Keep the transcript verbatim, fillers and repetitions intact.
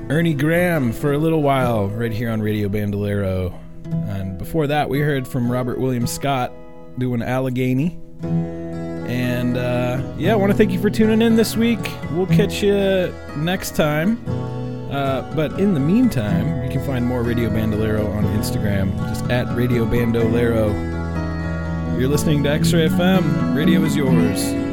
Ernie Graham for a little while right here on Radio Bandolero. And before that, we heard from Robert William Scott doing Allegheny. And uh, yeah, I want to thank you for tuning in this week. We'll catch you next time. Uh, but in the meantime, you can find more Radio Bandolero on Instagram, just at Radio Bandolero. You're listening to X-Ray F M. Radio is yours.